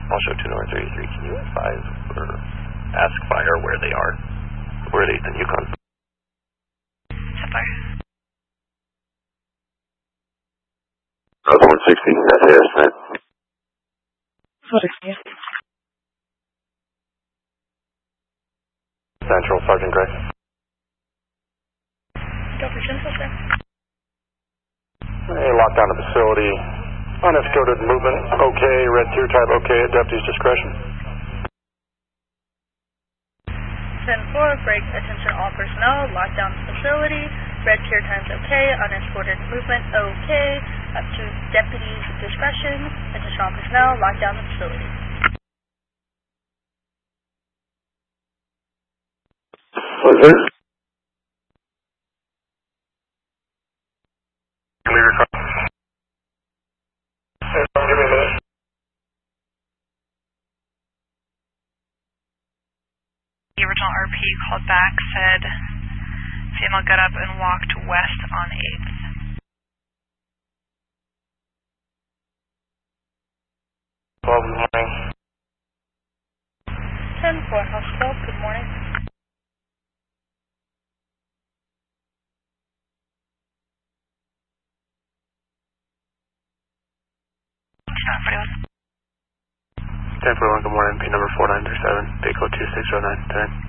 Also 233, can you advise or ask fire where they are? Where are they in Yukon? Fire. 160, SAS, man. 160. Central, Sergeant Gray. Go for Central, sir. Hey, lockdown the facility. Unescorted movement, okay. Red tier type, okay. At deputy's discretion. 10-4, break attention all personnel, lockdown the facility. Red tier times okay. Unescorted movement okay. Up to deputy's discretion. Attention all personnel, lockdown the facility. What's this? Leave your car. Give me a minute. The original RP called back, said female got up and walked west on 8th. 12 in the morning. 10-4, hospital, good morning. Ten 41, good morning. P number 4937, Big code 2609.